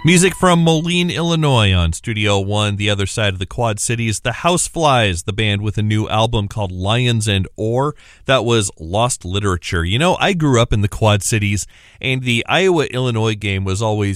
Music from Moline, Illinois on Studio One, the other side of the Quad Cities. The Houseflies, the band with a new album called Lions and Ore. That was Lost Literature. You know, I grew up in the Quad Cities, and the Iowa-Illinois game was always